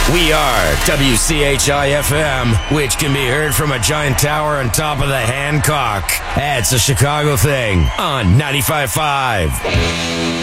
We are WCHI-FM, which can be heard from a giant tower on top of the Hancock. That's a Chicago thing on 95.5.